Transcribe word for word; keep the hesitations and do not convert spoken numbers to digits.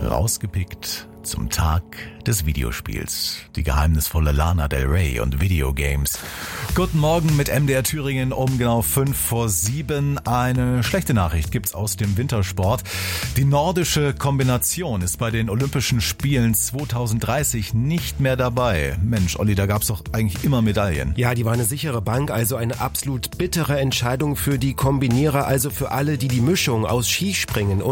rausgepickt zum Tag des Videospiels. Die geheimnisvolle Lana Del Rey und Videogames. Guten Morgen mit M D R Thüringen um genau fünf vor sieben. Eine schlechte Nachricht gibt's aus dem Wintersport. Die nordische Kombination ist bei den Olympischen Spielen zwanzig dreißig nicht mehr dabei. Mensch, Olli, da gab's doch eigentlich immer Medaillen. Ja, die war eine sichere Bank, also eine absolut bittere Entscheidung für die Kombinierer, also für alle, die die Mischung aus Skispringen und